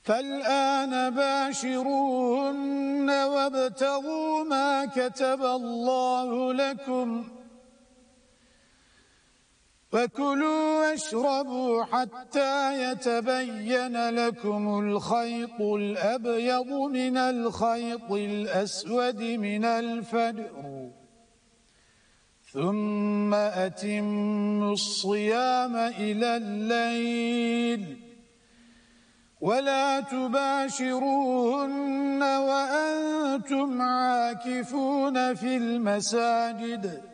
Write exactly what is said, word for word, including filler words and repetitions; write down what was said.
فالآن باشروهن وابتغوا ما كتب الله لكم وكلوا واشربوا حتى يتبين لكم الخيط الأبيض من الخيط الأسود من الفجر ثم أتموا الصيام إلى الليل ولا تباشروهن وأنتم عاكفون في المساجد